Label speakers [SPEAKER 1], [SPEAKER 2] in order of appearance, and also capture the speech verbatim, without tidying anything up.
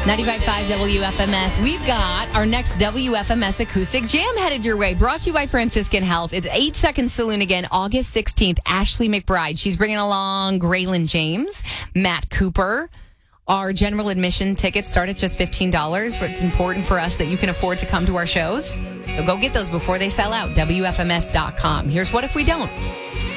[SPEAKER 1] ninety-five point five W F M S. We've got our next W F M S Acoustic Jam headed your way. Brought to you by Franciscan Health. It's eight Seconds Saloon again, August sixteenth. Ashley McBride. She's bringing along Graylin James, Matt Cooper. Our general admission tickets start at just fifteen dollars, but it's important for us that you can afford to come to our shows. So go get those before they sell out, W F M S dot com. Here's What If We Don't.